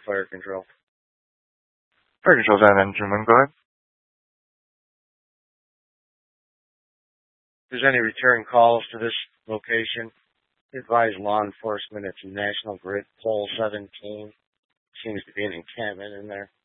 fire control. Fire control's on engine 1, go ahead. If there's any return calls to this location, advise law enforcement. It's National Grid Pole 17. Seems to be an encampment in there.